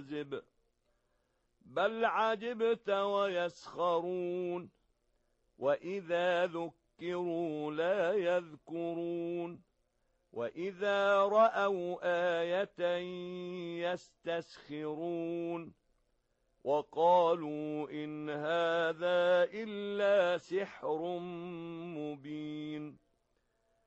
كاذب بل عجبت ويسخرون وإذا ذكروا لا يذكرون وإذا رأوا آية يستسخرون وقالوا إن هذا إلا سحر